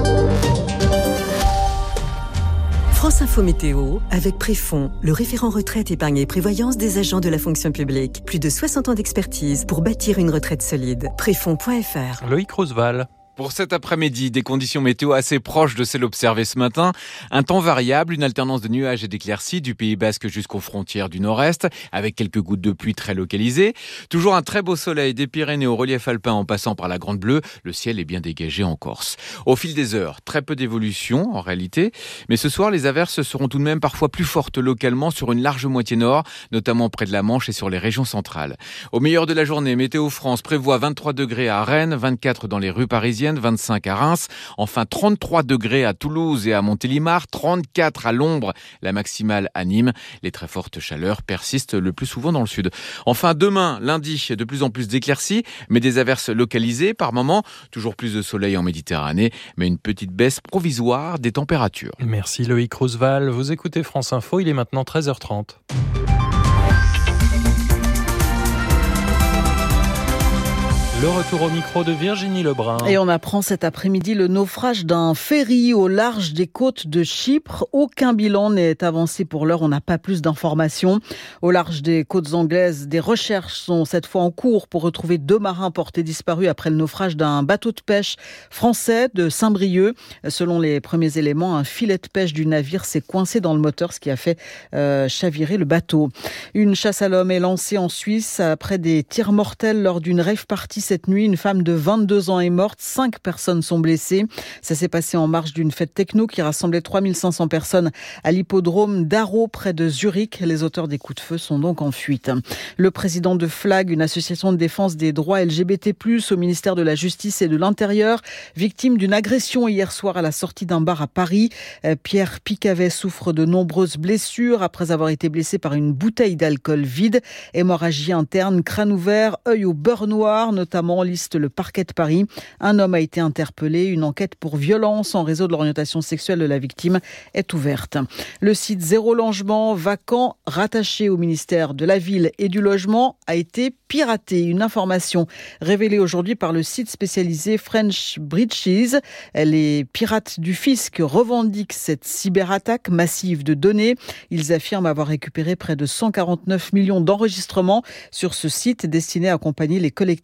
France Info Météo, avec Préfond, le référent retraite, épargne et prévoyance des agents de la fonction publique. Plus de 60 ans d'expertise pour bâtir une retraite solide. Préfond.fr. Loïc Roosevelt. Pour cet après-midi, des conditions météo assez proches de celles observées ce matin. Un temps variable, une alternance de nuages et d'éclaircies du Pays Basque jusqu'aux frontières du nord-est, avec quelques gouttes de pluie très localisées. Toujours un très beau soleil des Pyrénées au relief alpin en passant par la Grande Bleue. Le ciel est bien dégagé en Corse. Au fil des heures, très peu d'évolution en réalité. Mais ce soir, les averses seront tout de même parfois plus fortes localement sur une large moitié nord, notamment près de la Manche et sur les régions centrales. Au meilleur de la journée, Météo France prévoit 23 degrés à Rennes, 24 dans les rues parisiennes, 25 à Reims, enfin 33 degrés à Toulouse et à Montélimar, 34 à l'ombre, la maximale à Nîmes. Les très fortes chaleurs persistent le plus souvent dans le sud. Enfin demain, lundi, de plus en plus d'éclaircies, mais des averses localisées par moments, toujours plus de soleil en Méditerranée, mais une petite baisse provisoire des températures. Merci Loïc Roosevelt. Vous écoutez France Info, il est maintenant 13h30. Le retour au micro de Virginie Lebrun. Et on apprend cet après-midi le naufrage d'un ferry au large des côtes de Chypre. Aucun bilan n'est avancé pour l'heure, on n'a pas plus d'informations. Au large des côtes anglaises, des recherches sont cette fois en cours pour retrouver 2 marins portés disparus après le naufrage d'un bateau de pêche français de Saint-Brieuc. Selon les premiers éléments, un filet de pêche du navire s'est coincé dans le moteur, ce qui a fait chavirer le bateau. Une chasse à l'homme est lancée en Suisse après des tirs mortels lors d'une rave party cette nuit. Une femme de 22 ans est morte, 5 personnes sont blessées. Ça s'est passé en marge d'une fête techno qui rassemblait 3500 personnes à l'hippodrome d'Aro près de Zurich. Les auteurs des coups de feu sont donc en fuite. Le président de FLAG, une association de défense des droits LGBT+, au ministère de la Justice et de l'Intérieur, victime d'une agression hier soir à la sortie d'un bar à Paris. Pierre Picavet souffre de nombreuses blessures après avoir été blessé par une bouteille d'alcool vide. Hémorragie interne, crâne ouvert, œil au beurre noir, notamment liste le parquet de Paris. Un homme a été interpellé. Une enquête pour violence en réseau de l'orientation sexuelle de la victime est ouverte. Le site Zéro Logement, vacant, rattaché au ministère de la Ville et du Logement, a été piraté. Une information révélée aujourd'hui par le site spécialisé French Breaches. Les pirates du fisc revendiquent cette cyberattaque massive de données. Ils affirment avoir récupéré près de 149 millions d'enregistrements sur ce site destiné à accompagner les collectivités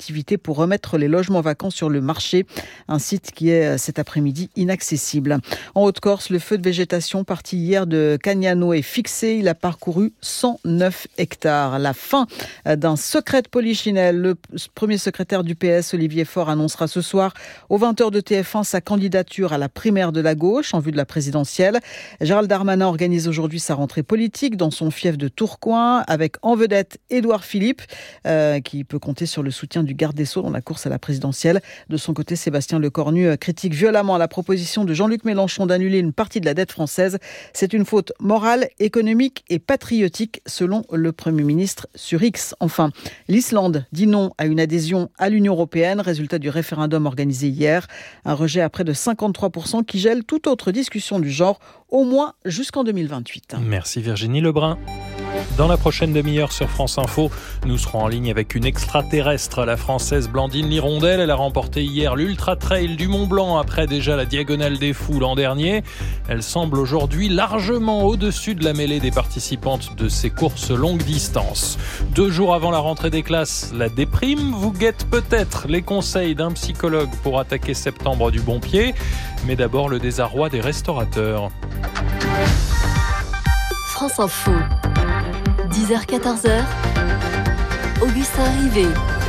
pour remettre les logements vacants sur le marché. Un site qui est cet après-midi inaccessible. En Haute-Corse, le feu de végétation parti hier de Cagnano est fixé. Il a parcouru 109 hectares. La fin d'un secret de polichinelle. Le premier secrétaire du PS, Olivier Faure, annoncera ce soir aux 20h de TF1 sa candidature à la primaire de la gauche en vue de la présidentielle. Gérald Darmanin organise aujourd'hui sa rentrée politique dans son fief de Tourcoing avec en vedette Édouard Philippe qui peut compter sur le soutien du garde des Sceaux dans la course à la présidentielle. De son côté, Sébastien Lecornu critique violemment la proposition de Jean-Luc Mélenchon d'annuler une partie de la dette française. C'est une faute morale, économique et patriotique selon le Premier ministre sur X. Enfin, l'Islande dit non à une adhésion à l'Union européenne, résultat du référendum organisé hier. Un rejet à près de 53% qui gèle toute autre discussion du genre, au moins jusqu'en 2028. Merci Virginie Lebrun. Dans la prochaine demi-heure sur France Info, nous serons en ligne avec une extraterrestre, la Française Blandine Lirondelle. Elle a remporté hier l'Ultra Trail du Mont Blanc après déjà la Diagonale des Fous l'an dernier. Elle semble aujourd'hui largement au-dessus de la mêlée des participantes de ces courses longue distance. 2 jours avant la rentrée des classes, la déprime vous guette peut-être. Les conseils d'un psychologue pour attaquer septembre du bon pied. Mais d'abord le désarroi des restaurateurs. France Info. 10h-14h, Augustin Rivet.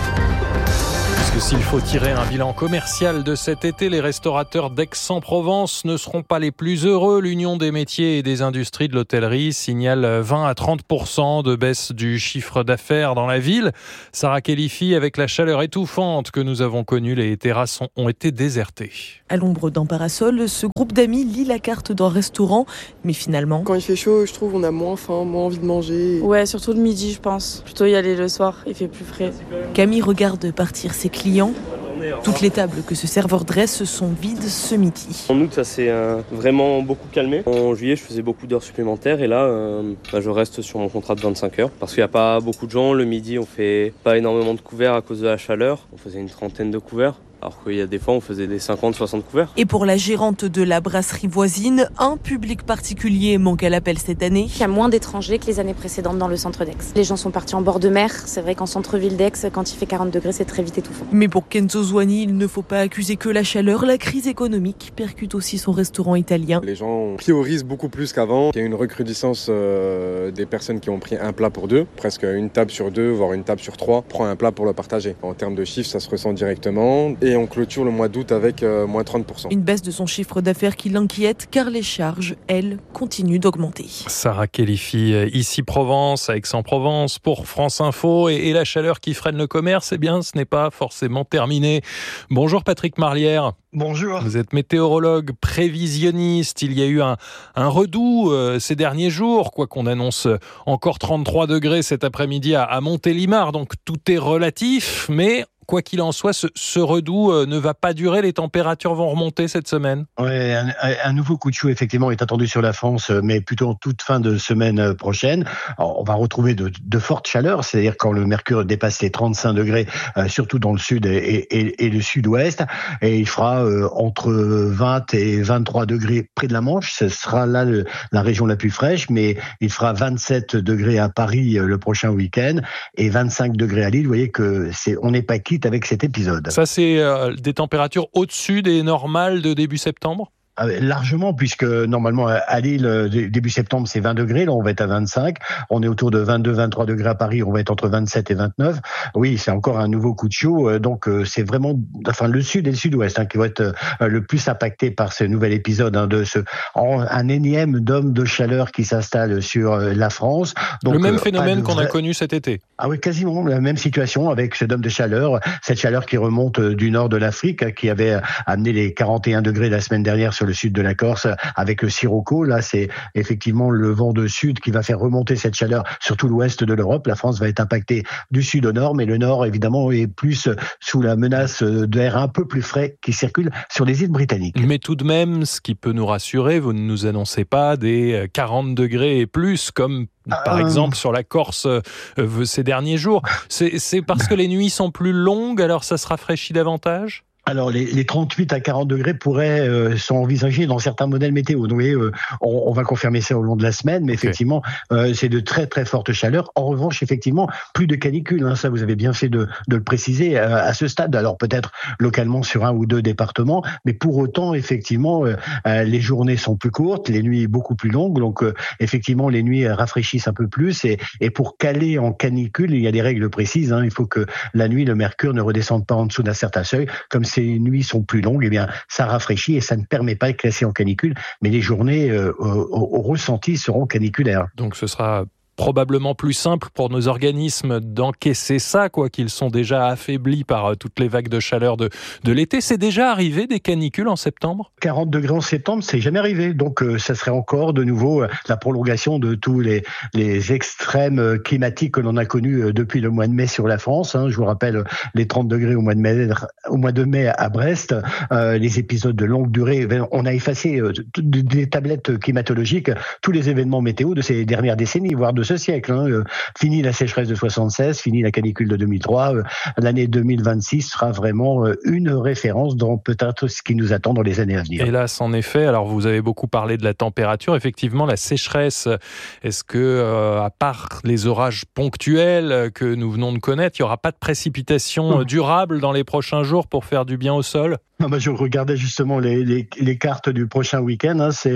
Parce que s'il faut tirer un bilan commercial de cet été, les restaurateurs d'Aix-en-Provence ne seront pas les plus heureux. L'Union des métiers et des industries de l'hôtellerie signale 20 à 30% de baisse du chiffre d'affaires dans la ville. Sarah Khelifi, avec la chaleur étouffante que nous avons connue, les terrasses ont été désertées. À l'ombre d'un parasol, ce groupe d'amis lit la carte d'un restaurant, mais finalement... Quand il fait chaud, je trouve on a moins faim, moins envie de manger. Ouais, surtout le midi, je pense. Plutôt y aller le soir, il fait plus frais. Camille regarde partir ses clients. Toutes les tables que ce serveur dresse sont vides ce midi. En août, ça s'est vraiment beaucoup calmé. En juillet, je faisais beaucoup d'heures supplémentaires et là, je reste sur mon contrat de 25 heures. Parce qu'il n'y a pas beaucoup de gens. Le midi, on fait pas énormément de couverts à cause de la chaleur. On faisait une trentaine de couverts. Alors qu'il y a des fois, on faisait des 50-60 couverts. Et pour la gérante de la brasserie voisine, un public particulier manque à l'appel cette année. Il y a moins d'étrangers que les années précédentes dans le centre d'Aix. Les gens sont partis en bord de mer. C'est vrai qu'en centre-ville d'Aix, quand il fait 40 degrés, c'est très vite étouffant. Mais pour Kenzo Zouani, il ne faut pas accuser que la chaleur. La crise économique percute aussi son restaurant italien. Les gens priorisent beaucoup plus qu'avant. Il y a une recrudescence des personnes qui ont pris un plat pour deux. Presque une table sur deux, voire une table sur trois, prend un plat pour le partager. En termes de chiffres, ça se ressent directement. Et on clôture le mois d'août avec moins 30%. Une baisse de son chiffre d'affaires qui l'inquiète car les charges, elles, continuent d'augmenter. Sarah Khelifi, ici Provence, à Aix-en-Provence, pour France Info. Et la chaleur qui freine le commerce, eh bien, ce n'est pas forcément terminé. Bonjour Patrick Marlière. Bonjour. Vous êtes météorologue, prévisionniste. Il y a eu un redout ces derniers jours, quoi qu'on annonce encore 33 degrés cet après-midi à Montélimar. Donc tout est relatif, mais... Quoi qu'il en soit, ce redout ne va pas durer. Les températures vont remonter cette semaine. Oui, un nouveau coup de chaud, effectivement, est attendu sur la France, mais plutôt en toute fin de semaine prochaine. Alors, on va retrouver de fortes chaleurs, c'est-à-dire quand le mercure dépasse les 35 degrés, surtout dans le sud et le sud-ouest. Et il fera entre 20 et 23 degrés près de la Manche. Ce sera là la région la plus fraîche, mais il fera 27 degrés à Paris le prochain week-end et 25 degrés à Lille. Vous voyez que on n'est pas quitte avec cet épisode. Ça, c'est des températures au-dessus des normales de début septembre ? Largement, puisque normalement à Lille, début septembre, c'est 20 degrés, là on va être à 25. On est autour de 22-23 degrés à Paris, on va être entre 27 et 29. Oui, c'est encore un nouveau coup de chaud, donc c'est vraiment le sud et le sud-ouest qui vont être le plus impactés par ce nouvel épisode un énième dôme de chaleur qui s'installe sur la France. Donc, le même phénomène qu'on a connu cet été. Ah oui, quasiment la même situation avec ce dôme de chaleur, cette chaleur qui remonte du nord de l'Afrique, qui avait amené les 41 degrés la semaine dernière sur le sud de la Corse avec le sirocco. Là, c'est effectivement le vent de sud qui va faire remonter cette chaleur sur tout l'ouest de l'Europe. La France va être impactée du sud au nord, mais le nord, évidemment, est plus sous la menace d'air un peu plus frais qui circule sur les îles britanniques. Mais tout de même, ce qui peut nous rassurer, vous ne nous annoncez pas des 40 degrés et plus, comme par exemple sur la Corse ces derniers jours. C'est parce que les nuits sont plus longues, alors ça se rafraîchit davantage ? Alors les 38 à 40 degrés pourraient sont envisagés dans certains modèles météo. Donc, vous voyez, on va confirmer ça au long de la semaine, mais effectivement, c'est de très très fortes chaleurs. En revanche, effectivement, plus de canicule. Ça, vous avez bien fait de le préciser à ce stade. Alors peut-être localement sur 1 ou 2 départements, mais pour autant, effectivement, les journées sont plus courtes, les nuits beaucoup plus longues. Donc effectivement, les nuits rafraîchissent un peu plus. Et pour caler en canicule, il y a des règles précises. Il faut que la nuit, le mercure ne redescende pas en dessous d'un certain seuil. Comme ces nuits sont plus longues, eh bien, ça rafraîchit et ça ne permet pas de classer en canicule. Mais les journées au ressenti seront caniculaires. Donc ce sera probablement plus simple pour nos organismes d'encaisser ça, quoi qu'ils sont déjà affaiblis par toutes les vagues de chaleur de l'été. C'est déjà arrivé des canicules en septembre ? 40 degrés en septembre, c'est jamais arrivé. Donc ça serait encore de nouveau la prolongation de tous les extrêmes climatiques que l'on a connus depuis le mois de mai sur la France. Je vous rappelle les 30 degrés au mois de mai à Brest, les épisodes de longue durée. On a effacé des tablettes climatologiques tous les événements météo de ces dernières décennies, voire de ce siècle. Fini la sécheresse de 76, fini la canicule de 2003. L'année 2026 sera vraiment une référence dans peut-être ce qui nous attend dans les années à venir. Hélas, en effet. Alors, vous avez beaucoup parlé de la température. Effectivement, la sécheresse, est-ce que, à part les orages ponctuels que nous venons de connaître, il n'y aura pas de précipitations durables dans les prochains jours pour faire du bien au sol ? Je regardais justement les cartes du prochain week-end. C'est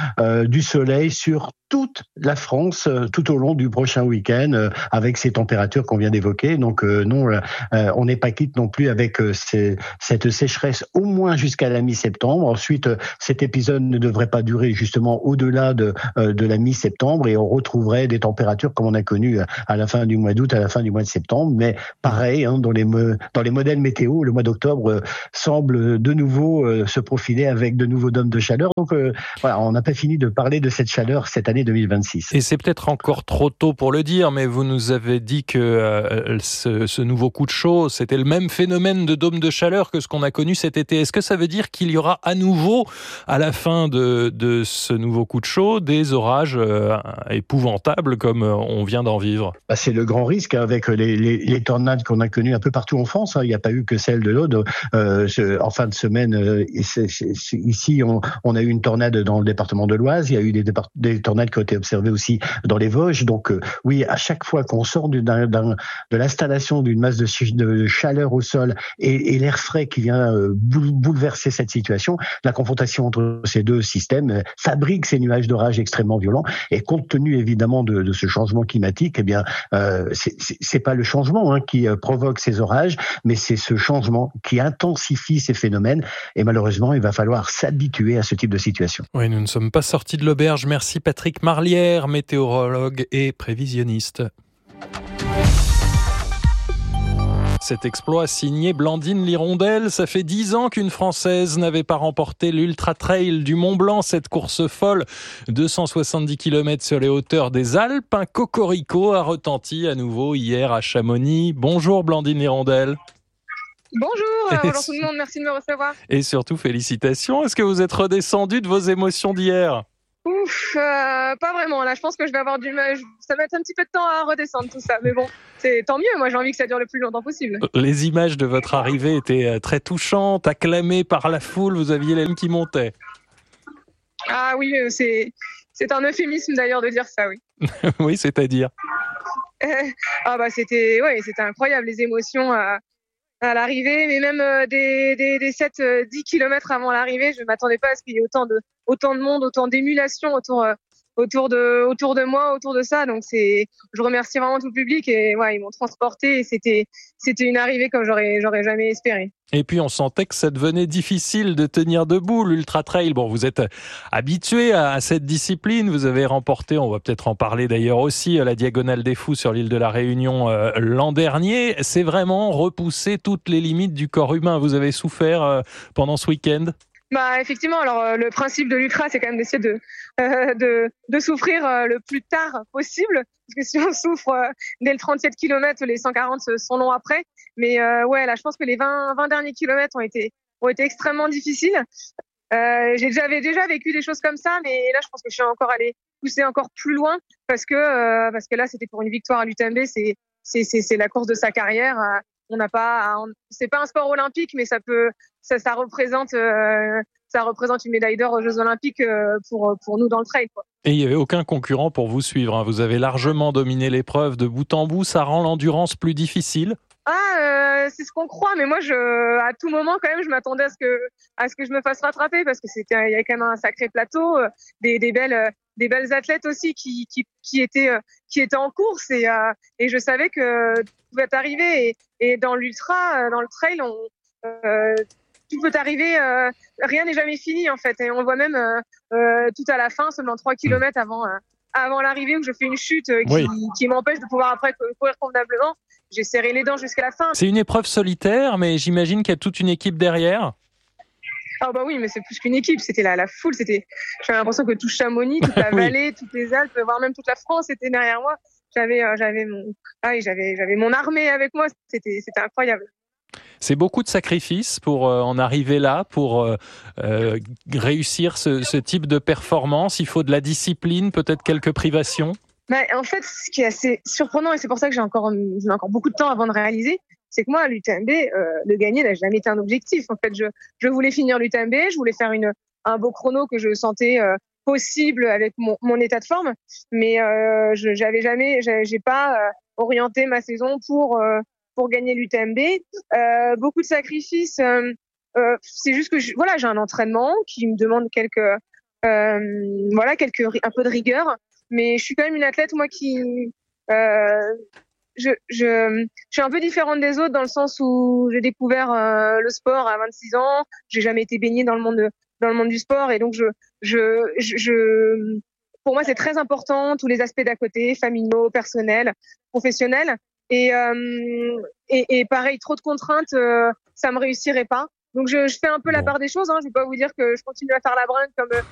du soleil sur toute la France tout au long du prochain week-end avec ces températures qu'on vient d'évoquer. Donc non, on n'est pas quitte non plus avec cette sécheresse au moins jusqu'à la mi-septembre. Ensuite, cet épisode ne devrait pas durer justement au-delà de la mi-septembre et on retrouverait des températures comme on a connu à la fin du mois d'août, à la fin du mois de septembre. Mais pareil, dans les modèles météo, le mois d'octobre semble de nouveau se profiler avec de nouveaux dômes de chaleur. Donc voilà, on n'a pas fini de parler de cette chaleur cette année 2026. Et c'est peut-être encore trop tôt pour le dire, mais vous nous avez dit que ce nouveau coup de chaud, c'était le même phénomène de dôme de chaleur que ce qu'on a connu cet été. Est-ce que ça veut dire qu'il y aura à nouveau, à la fin de ce nouveau coup de chaud, des orages épouvantables comme on vient d'en vivre ? C'est le grand risque avec les tornades qu'on a connues un peu partout en France. Il n'y a pas eu que celle de l'Aude. En fin de semaine, ici, on a eu une tornade dans le département de l'Oise. Il y a eu des tornades qui ont été observées aussi dans les Vosges. Donc oui, à chaque fois qu'on sort de l'installation d'une masse de chaleur au sol et l'air frais qui vient bouleverser cette situation, la confrontation entre ces deux systèmes fabrique ces nuages d'orage extrêmement violents. Et compte tenu évidemment de ce changement climatique, eh bien, c'est pas le changement qui provoque ces orages, mais c'est ce changement qui intensifie ces phénomènes. Et malheureusement, il va falloir s'habituer à ce type de situation. Oui, nous ne sommes pas sortis de l'auberge. Merci Patrick Marlière, météorologue et prévisionniste. Cet exploit signé Blandine Lirondelle, ça fait 10 ans qu'une Française n'avait pas remporté l'Ultra Trail du Mont Blanc, cette course folle, 270 km sur les hauteurs des Alpes. Un cocorico a retenti à nouveau hier à Chamonix. Bonjour Blandine Lirondelle. Bonjour tout le monde, merci de me recevoir. Et surtout félicitations, est-ce que vous êtes redescendu de vos émotions d'hier ? Pas vraiment. Là, je pense que je vais avoir ça va être un petit peu de temps à redescendre tout ça. Mais bon, c'est tant mieux. Moi, j'ai envie que ça dure le plus longtemps possible. Les images de votre arrivée étaient très touchantes, acclamées par la foule. Vous aviez les larmes qui montaient. Ah oui, c'est un euphémisme d'ailleurs de dire ça, oui. Oui, c'est-à-dire c'était incroyable, les émotions à l'arrivée, mais même des 7-10 km avant l'arrivée, je ne m'attendais pas à ce qu'il y ait autant de monde, autant d'émulation autour de moi, autour de ça. Donc je remercie vraiment tout le public et ils m'ont transporté et c'était une arrivée comme j'aurais jamais espéré. Et puis on sentait que ça devenait difficile de tenir debout l'Ultra Trail. Bon, vous êtes habitué à cette discipline, vous avez remporté, on va peut-être en parler d'ailleurs aussi, la Diagonale des Fous sur l'île de la Réunion l'an dernier. C'est vraiment repousser toutes les limites du corps humain. Vous avez souffert pendant ce week-end ? Effectivement, alors le principe de l'ultra, c'est quand même d'essayer de souffrir le plus tard possible, parce que si on souffre dès le 37 km, les 140 sont longs après. Mais là, je pense que les 20 derniers kilomètres ont été extrêmement difficiles. J'avais déjà vécu des choses comme ça, mais là, je pense que je suis encore allée pousser encore plus loin, parce que là, c'était pour une victoire à l'UTMB, c'est la course de sa carrière. c'est pas un sport olympique, mais ça représente une médaille d'or aux Jeux Olympiques pour nous dans le trail, quoi. Et il n'y avait aucun concurrent pour vous suivre, hein. Vous avez largement dominé l'épreuve de bout en bout. Ça rend l'endurance plus difficile? C'est ce qu'on croit, mais moi, à tout moment, quand même, je m'attendais à ce que je me fasse rattraper, parce que il y avait quand même un sacré plateau, des belles athlètes aussi qui étaient en course, et je savais que tout pouvait arriver. Et dans l'ultra, dans le trail, tout peut arriver, rien n'est jamais fini en fait, et on le voit même tout à la fin, seulement 3 km avant l'arrivée, où je fais une chute qui m'empêche de pouvoir après courir convenablement. J'ai serré les dents jusqu'à la fin. C'est une épreuve solitaire, mais j'imagine qu'il y a toute une équipe derrière. Ah bah oui, mais c'est plus qu'une équipe, c'était la foule, j'avais l'impression que tout Chamonix, toute la vallée, toutes les Alpes, voire même toute la France était derrière moi. J'avais mon armée avec moi, c'était incroyable. C'est beaucoup de sacrifices pour en arriver là, pour réussir ce type de performance. Il faut de la discipline, peut-être quelques privations. En fait, ce qui est assez surprenant, et c'est pour ça que j'ai encore beaucoup de temps avant de réaliser, c'est que moi, l'UTMB, le gagner n'a jamais été un objectif. En fait, je voulais finir l'UTMB, je voulais faire un beau chrono que je sentais possible avec mon état de forme, mais j'ai pas orienté ma saison pour gagner l'UTMB. Beaucoup de sacrifices. C'est juste que j'ai un entraînement qui me demande un peu de rigueur, mais je suis quand même une athlète, moi, qui je suis un peu différente des autres, dans le sens où j'ai découvert le sport à 26 ans. J'ai jamais été baignée dans le monde du sport, et donc pour moi, c'est très important, tous les aspects d'à côté, familiaux, personnels, professionnels. Et pareil, trop de contraintes, ça me réussirait pas. Donc je fais un peu la part des choses, hein. Je vais pas vous dire que je continue à faire la bringue